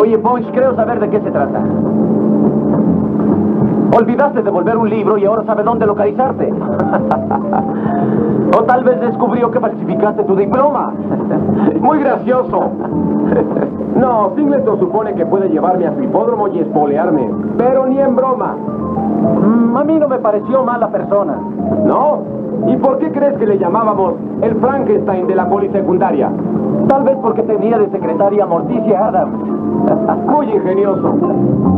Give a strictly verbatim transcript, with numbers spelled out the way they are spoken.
Oye, Punch, creo saber de qué se trata. Olvidaste devolver un libro y ahora sabe dónde localizarte. O tal vez descubrió que falsificaste tu diploma. Muy gracioso. No, Singleton supone que puede llevarme a su hipódromo y espolearme, pero ni en broma. Mm, a mí no me pareció mala persona. ¿No? ¿Y por qué crees que le llamábamos el Frankenstein de la polisecundaria? Tal vez porque tenía de secretaria a Morticia Adams. Muy ingenioso.